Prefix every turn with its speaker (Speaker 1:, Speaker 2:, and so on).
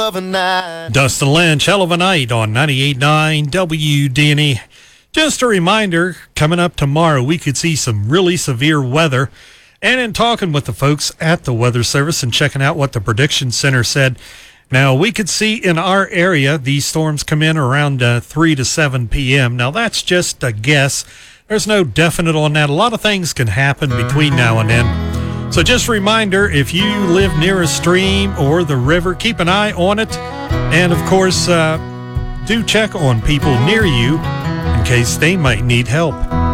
Speaker 1: of a night.
Speaker 2: Dustin Lynch, Hell of a Night on 98.9 WDNE. Just a reminder, coming up tomorrow, we could see some really severe weather. And in talking with the folks at the Weather Service and checking out what the Prediction Center said, now we could see in our area these storms come in around 3 to 7 p.m. Now that's just a guess. There's no definite on that. A lot of things can happen between now and then. So just a reminder, if you live near a stream or the river, keep an eye on it. And of course, do check on people near you in case they might need help.